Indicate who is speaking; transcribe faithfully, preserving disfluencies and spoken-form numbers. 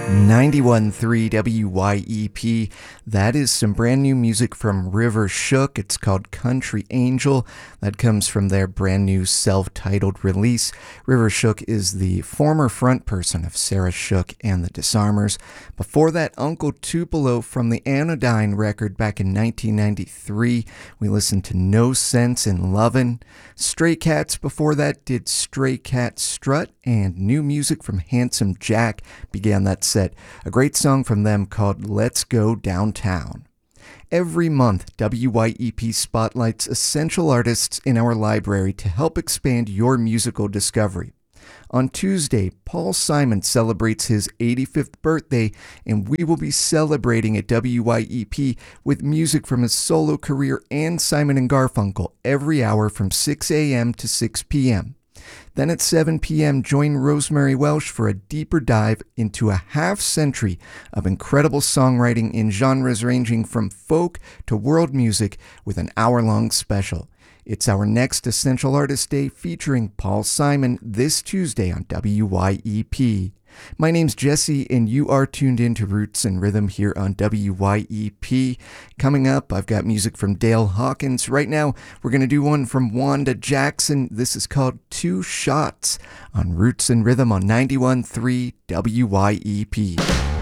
Speaker 1: ninety-one point three W Y E P. That is some brand new music from River Shook. It's called Country Angel. That comes from their brand new self-titled release. River Shook is the former frontperson of Sarah Shook and the Disarmers. Before that, Uncle Tupelo from the Anodyne record back in nineteen ninety-three. We listened to No Sense in Lovin'. Stray Cats before that did Stray Cat Strut, and new music from Handsome Jack began that set. A great song from them called Let's Go Downtown. Every month, W Y E P spotlights essential artists in our library to help expand your musical discovery. On Tuesday, Paul Simon celebrates his eighty-fifth birthday, and we will be celebrating at W Y E P with music from his solo career and Simon and Garfunkel every hour from six a.m. to six p.m. Then at seven p.m., join Rosemary Welsh for a deeper dive into a half century of incredible songwriting in genres ranging from folk to world music with an hour-long special. It's our next Essential Artist Day featuring Paul Simon this Tuesday on W Y E P. My name's Jesse, and you are tuned in to Roots and Rhythm here on W Y E P. Coming up, I've got music from Dale Hawkins. Right now, we're going to do one from Wanda Jackson. This is called Two Shots on Roots and Rhythm on ninety-one point three W Y E P.